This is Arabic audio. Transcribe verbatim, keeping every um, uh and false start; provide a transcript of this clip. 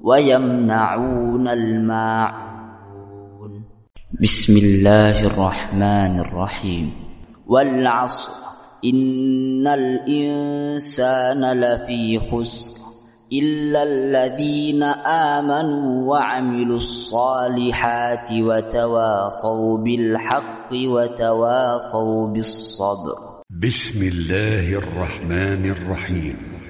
ويمنعون الماعون. بسم الله الرحمن الرحيم. والعصر إن الإنسان لفي خسر إلا الذين آمنوا وعملوا الصالحات وتواصوا بالحق وتواصوا بالصبر. بسم الله الرحمن الرحيم.